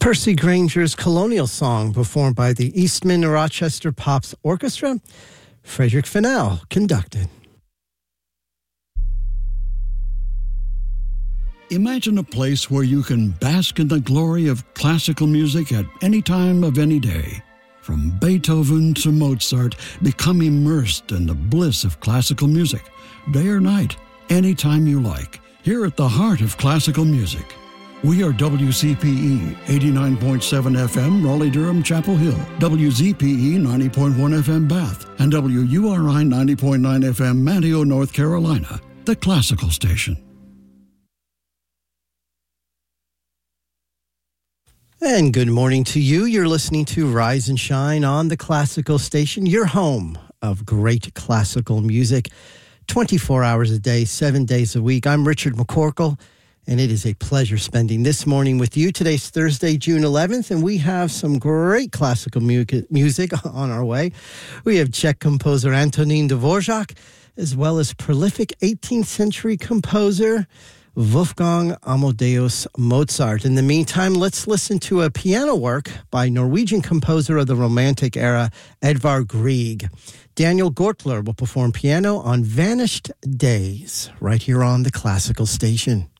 Percy Granger's Colonial Song, performed by the Eastman Rochester Pops Orchestra. Frederick Fennell conducted. Imagine a place where you can bask in the glory of classical music at any time of any day. From Beethoven to Mozart, become immersed in the bliss of classical music, day or night, anytime you like, here at the heart of classical music. We are WCPE 89.7 FM, Raleigh-Durham, Chapel Hill, WZPE 90.1 FM, Bath, and WURI 90.9 FM, Manteo, North Carolina, the classical station. And good morning to you. You're listening to Rise and Shine on the classical station, your home of great classical music, 24 hours a day, 7 days a week. I'm Richard McCorkle, and it is a pleasure spending this morning with you. Today's Thursday, June 11th, and we have some great classical music on our way. We have Czech composer Antonín Dvořák, as well as prolific 18th century composer Wolfgang Amadeus Mozart. In the meantime, let's listen to a piano work by Norwegian composer of the Romantic era, Edvard Grieg. Daniel Gortler will perform piano on Vanished Days, right here on the classical station.